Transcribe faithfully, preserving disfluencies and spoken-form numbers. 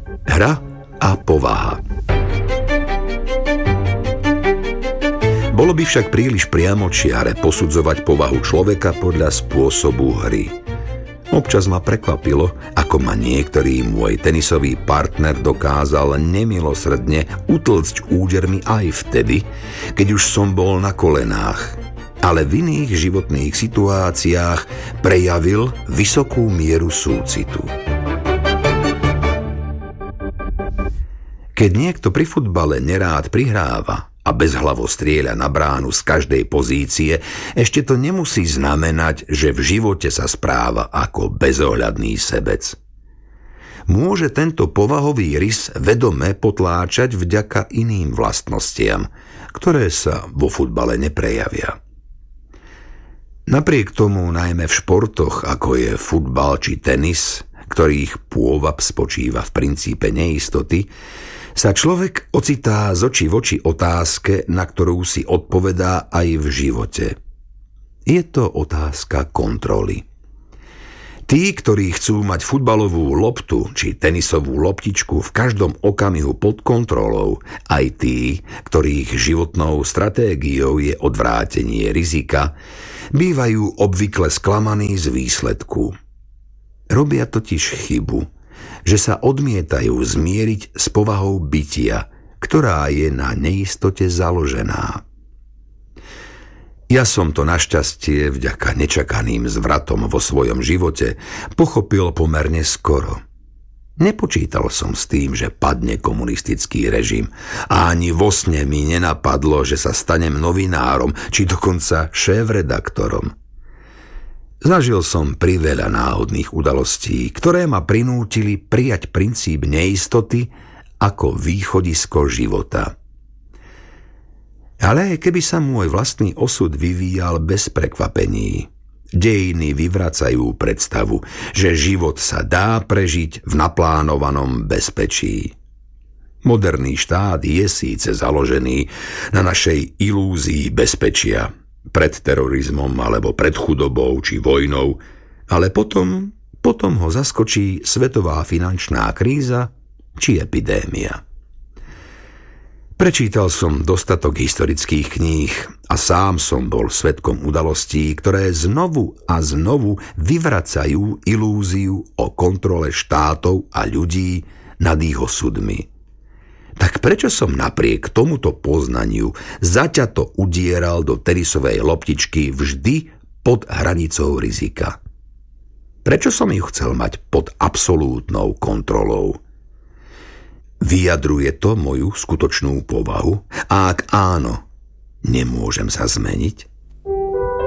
Hra a povaha. Bolo by však príliš priamočiare posudzovať povahu človeka podľa spôsobu hry. Občas ma prekvapilo, ako ma niektorý môj tenisový partner dokázal nemilosrdne utlcť údermi aj vtedy, keď už som bol na kolenách, ale v iných životných situáciách prejavil vysokú mieru súcitu. Keď niekto pri futbale nerád prihráva a bezhlavo strieľa na bránu z každej pozície, ešte to nemusí znamenať, že v živote sa správa ako bezohľadný sebec. Môže tento povahový rys vedome potláčať vďaka iným vlastnostiam, ktoré sa vo futbale neprejavia. Napriek tomu najmä v športoch, ako je futbal či tenis, ktorých pôvab spočíva v princípe neistoty, sa človek ocitá z očí v oči otázke, na ktorú si odpovedá aj v živote. Je to otázka kontroly. Tí, ktorí chcú mať futbalovú loptu či tenisovú loptičku v každom okamihu pod kontrolou, aj tí, ktorých životnou stratégiou je odvrátenie rizika, bývajú obvykle sklamaní z výsledku. Robia totiž chybu, že sa odmietajú zmieriť s povahou bytia, ktorá je na neistote založená. Ja som to našťastie vďaka nečakaným zvratom vo svojom živote pochopil pomerne skoro. Nepočítal som s tým, že padne komunistický režim a ani vo sne mi nenapadlo, že sa stanem novinárom či dokonca šéfredaktorom. Zažil som priveľa náhodných udalostí, ktoré ma prinútili prijať princíp neistoty ako východisko života. Ale keby sa môj vlastný osud vyvíjal bez prekvapení, dejiny vyvracajú predstavu, že život sa dá prežiť v naplánovanom bezpečí. Moderný štát je síce založený na našej ilúzii bezpečia, pred terorizmom alebo pred chudobou či vojnou, ale potom, potom ho zaskočí svetová finančná kríza či epidémia. Prečítal som dostatok historických kníh a sám som bol svedkom udalostí, ktoré znovu a znovu vyvracajú ilúziu o kontrole štátov a ľudí nad ich osudmi. Tak prečo som napriek tomuto poznaniu zaťato udieral do tenisovej loptičky vždy pod hranicou rizika? Prečo som ju chcel mať pod absolútnou kontrolou? Vyjadruje to moju skutočnú povahu? A ak áno, nemôžem sa zmeniť?